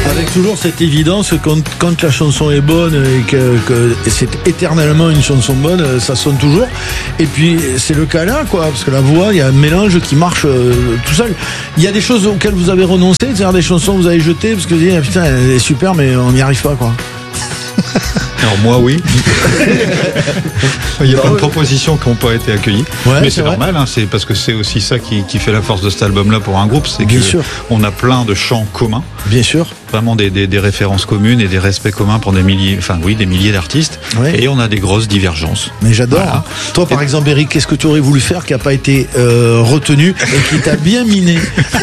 Avec toujours cette évidence quand la chanson est bonne et que c'est éternellement une chanson bonne, ça sonne toujours. Et puis c'est le cas là, quoi, parce que la voix, il y a un mélange qui marche tout seul. Il y a des choses auxquelles vous avez renoncé, c'est-à-dire des chansons que vous avez jetées parce que vous dites putain, elle est super, mais on n'y arrive pas, quoi. Alors moi oui. Il y a plein de propositions qui n'ont pas été accueillies. Ouais, mais c'est normal, hein, c'est parce que c'est aussi ça qui fait la force de cet album-là pour un groupe, c'est qu'on a plein de chants communs. Bien sûr. Vraiment des références communes et des respects communs pour des milliers d'artistes. Ouais. Et on a des grosses divergences. Mais j'adore. Voilà. Hein. Toi, par exemple, Eric, qu'est-ce que tu aurais voulu faire qui n'a pas été retenu et qui t'a bien miné?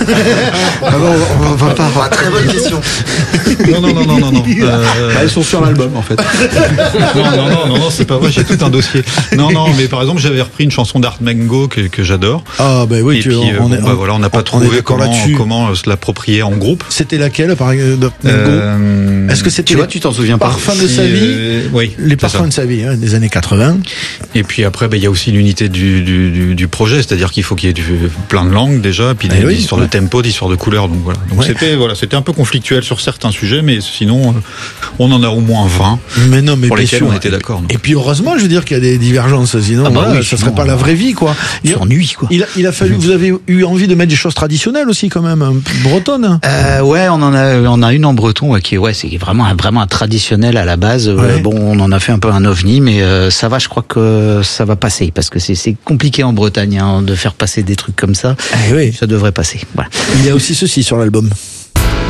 On va pas avoir. Très bonne question. Non. Elles sont sur l'album, en fait. Non, c'est pas vrai, j'ai tout un dossier. Non, mais par exemple, j'avais repris une chanson d'Art Mango que j'adore. Ah, bah oui, on n'a pas trouvé comment se l'approprier en groupe. C'était laquelle, par exemple, Mango? Est-ce que c'était tu t'en souviens pas? Parfums de sa vie? Oui. Les parfums de sa vie, hein, des années 80. Et puis après, il y a aussi l'unité du projet, c'est-à-dire qu'il faut qu'il y ait plein de langues déjà, puis des histoires de tempo, des histoires de couleurs. Donc voilà. Donc c'était un peu conflictuel sur certains sujets, mais sinon, on en a au moins 20. Mais non, mais pour lesquels on était d'accord. Et puis heureusement, je veux dire qu'il y a des divergences, sinon ça serait pas la vraie vie, quoi. Il s'ennuie, quoi. Il a fallu, vous avez eu envie de mettre des choses traditionnelles aussi, quand même, bretonnes. Ouais, on a une en breton, qui c'est vraiment un traditionnel à la base. Bon, on en a fait un peu un ovni, mais ça va, je crois que ça va passer, parce que c'est compliqué en Bretagne, hein, de faire passer des trucs comme ça. Ça devrait passer. Voilà. Il y a aussi ceci sur l'album.